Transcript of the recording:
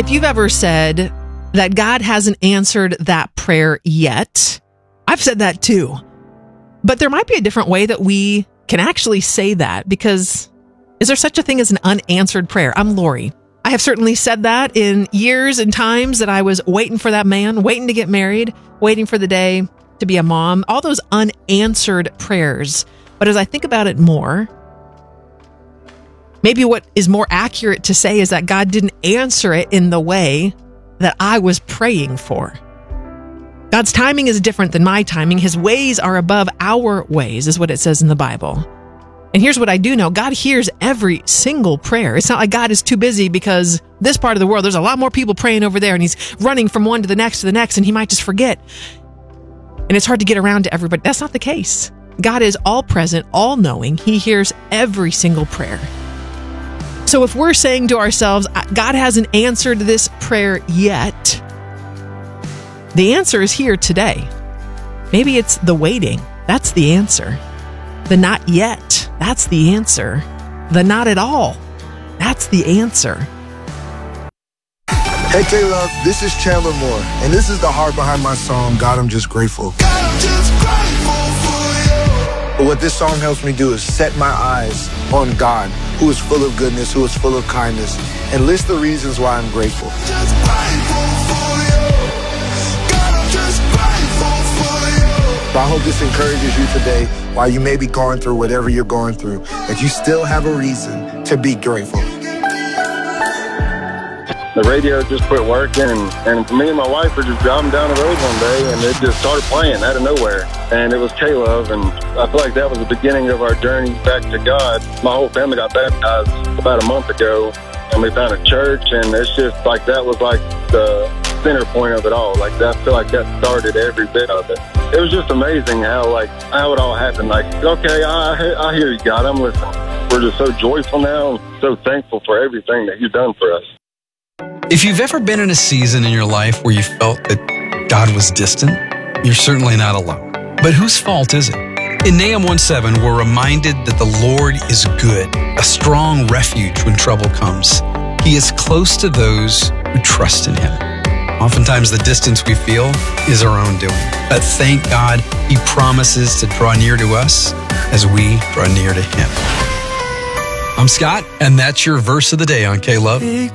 If you've ever said that God hasn't answered that prayer yet, I've said that too. But there might be a different way that we can actually say that, because is there such a thing as an unanswered prayer? I'm Lori. I have certainly said that in years and times that I was waiting for that man, waiting to get married, waiting for the day to be a mom, all those unanswered prayers. But as I think about it more, maybe what is more accurate to say is that God didn't answer it in the way that I was praying for. God's timing is different than my timing. His ways are above our ways, is what it says in the Bible. And here's what I do know. God hears every single prayer. It's not like God is too busy because this part of the world, there's a lot more people praying over there and he's running from one to the next, and he might just forget. And it's hard to get around to everybody. That's not the case. God is all present, all knowing. He hears every single prayer. So if we're saying to ourselves, God hasn't answered this prayer yet, the answer is here today. Maybe it's the waiting. That's the answer. The not yet. That's the answer. The not at all. That's the answer. Hey K-Love, this is Chandler Moore, and this is the heart behind my song, God, I'm Just Grateful. God, I'm just grateful for you. But what this song helps me do is set my eyes on God, who is full of goodness, who is full of kindness, and list the reasons why I'm grateful. Just grateful for you. God, I'm just grateful for you. I hope this encourages you today, while you may be going through whatever you're going through, that you still have a reason to be grateful. The radio just quit working, and me and my wife were just driving down the road one day, and it just started playing out of nowhere. And it was K-Love, and I feel like that was the beginning of our journey back to God. My whole family got baptized about a month ago, and we found a church, and it's just like that was like the center point of it all. Like I feel like that started every bit of it. It was just amazing how it all happened. Like, okay, I hear you, God, I'm listening. We're just so joyful now, and so thankful for everything that you've done for us. If you've ever been in a season in your life where you felt that God was distant, you're certainly not alone. But whose fault is it? In Nahum 1:7, we're reminded that the Lord is good, a strong refuge when trouble comes. He is close to those who trust in Him. Oftentimes the distance we feel is our own doing. But thank God, He promises to draw near to us as we draw near to Him. I'm Scott, and that's your verse of the day on K-Love.